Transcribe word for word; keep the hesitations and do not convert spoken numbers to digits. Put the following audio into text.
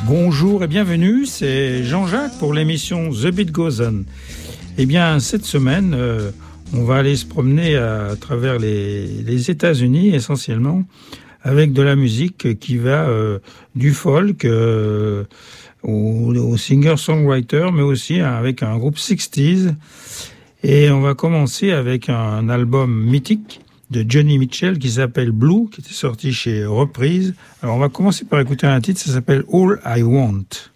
Bonjour et bienvenue, c'est Jean-Jacques pour l'émission The Beat Goes On. Eh bien, cette semaine, euh, on va aller se promener à, à travers les, les États-Unis essentiellement, avec de la musique qui va euh, du folk euh, au, au singer-songwriter, mais aussi avec un groupe sixties. Et on va commencer avec un album mythique de Johnny Mitchell qui s'appelle Blue, qui était sorti chez Reprise. Alors on va commencer par écouter un titre, ça s'appelle All I Want.